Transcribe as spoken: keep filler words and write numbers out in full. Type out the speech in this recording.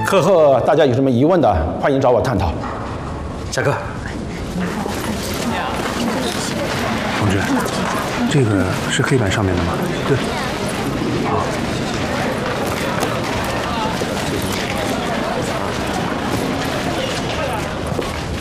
课后大家有什么疑问的，欢迎找我探讨。 下课。 同志，这个是黑板上面的吗？对。